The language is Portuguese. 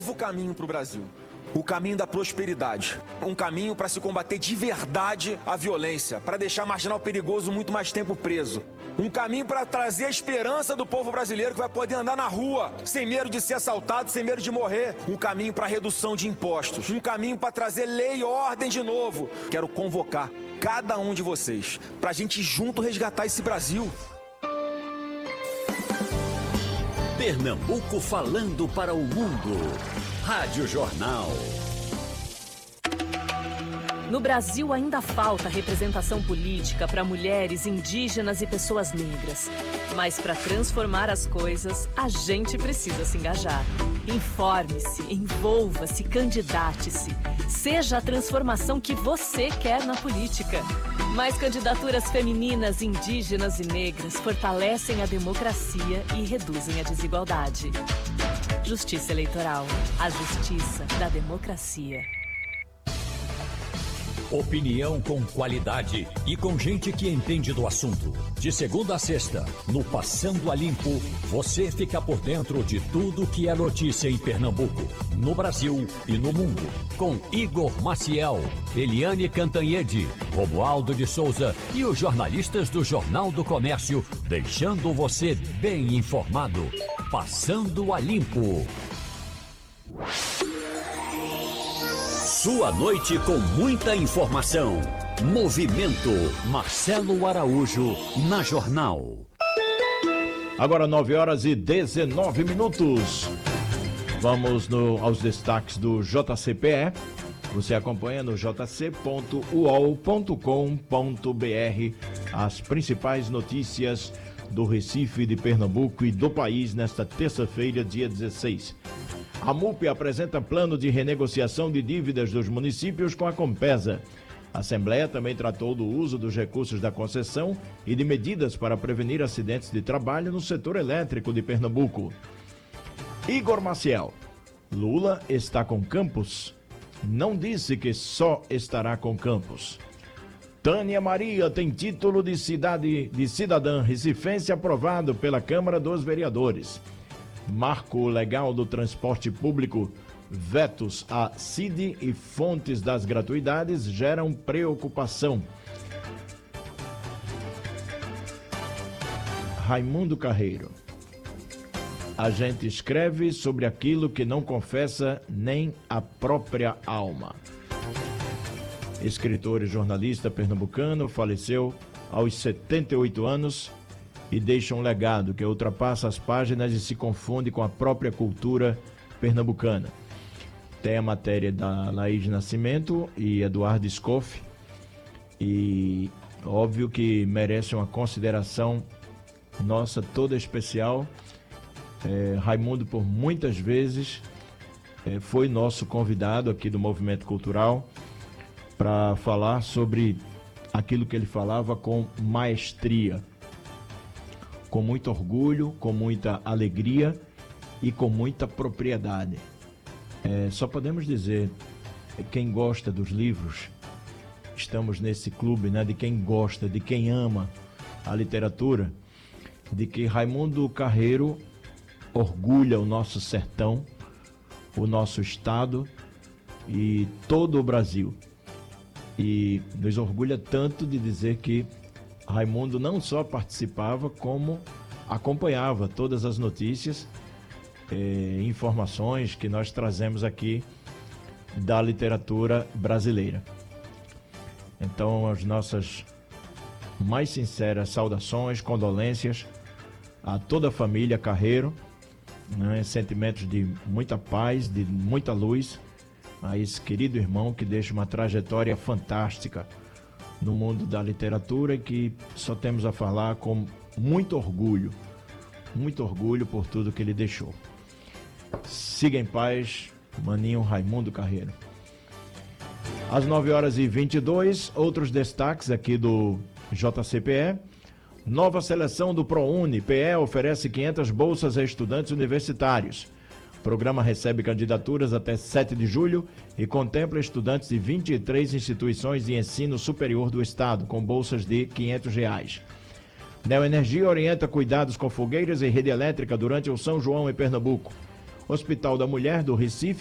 novo caminho para o Brasil. O caminho da prosperidade. Um caminho para se combater de verdade a violência, para deixar marginal perigoso muito mais tempo preso. Um caminho para trazer a esperança do povo brasileiro que vai poder andar na rua, sem medo de ser assaltado, sem medo de morrer. Um caminho para redução de impostos. Um caminho para trazer lei e ordem de novo. Quero convocar cada um de vocês para a gente junto resgatar esse Brasil. Pernambuco falando para o mundo. Rádio Jornal. No Brasil ainda falta representação política para mulheres, indígenas e pessoas negras. Mas para transformar as coisas, a gente precisa se engajar. Informe-se, envolva-se, candidate-se. Seja a transformação que você quer na política. Mais candidaturas femininas, indígenas e negras fortalecem a democracia e reduzem a desigualdade. Justiça Eleitoral. A justiça da democracia. Opinião com qualidade e com gente que entende do assunto. De segunda a sexta, no Passando a Limpo, você fica por dentro de tudo que é notícia em Pernambuco, no Brasil e no mundo. Com Igor Maciel, Eliane Cantanhede, Romualdo de Souza e os jornalistas do Jornal do Comércio, deixando você bem informado. Passando a Limpo. Sua noite com muita informação. Movimento Marcelo Araújo na Jornal. Agora 9h19. Vamos aos destaques do JCPE. Você acompanha no jc.uol.com.br as principais notícias do Recife, de Pernambuco e do país nesta terça-feira, dia 16. A MUP apresenta plano de renegociação de dívidas dos municípios com a Compesa. A Assembleia também tratou do uso dos recursos da concessão e de medidas para prevenir acidentes de trabalho no setor elétrico de Pernambuco. Igor Maciel. Lula está com Campos? Não disse que só estará com Campos. Tânia Maria tem título de cidadã recifense aprovado pela Câmara dos Vereadores. Marco legal do transporte público, vetos a CID e fontes das gratuidades geram preocupação. Raimundo Carreiro. A gente escreve sobre aquilo que não confessa nem a própria alma. Escritor e jornalista pernambucano, faleceu aos 78 anos e deixa um legado que ultrapassa as páginas e se confunde com a própria cultura pernambucana. Tem a matéria da Laís Nascimento e Eduardo Scoff, e óbvio que merece uma consideração nossa toda especial. Raimundo, por muitas vezes, foi nosso convidado aqui do Movimento Cultural para falar sobre aquilo que ele falava com maestria, com muito orgulho, com muita alegria e com muita propriedade. Só podemos dizer, quem gosta dos livros, estamos nesse clube, né, de quem gosta, de quem ama a literatura, de que Raimundo Carreiro orgulha o nosso sertão, o nosso estado e todo o Brasil. E nos orgulha tanto de dizer que Raimundo não só participava, como acompanhava todas as notícias, informações que nós trazemos aqui da literatura brasileira. Então, as nossas mais sinceras saudações, condolências a toda a família Carreiro, né, sentimentos de muita paz, de muita luz, a esse querido irmão que deixa uma trajetória fantástica no mundo da literatura e que só temos a falar com muito orgulho por tudo que ele deixou. Siga em paz, maninho Raimundo Carreiro. Às 9h22, outros destaques aqui do JCPE. Nova seleção do ProUni. PE oferece 500 bolsas a estudantes universitários. O programa recebe candidaturas até 7 de julho e contempla estudantes de 23 instituições de ensino superior do estado, com bolsas de R$ 500. Neoenergia orienta cuidados com fogueiras e rede elétrica durante o São João em Pernambuco. Hospital da Mulher do Recife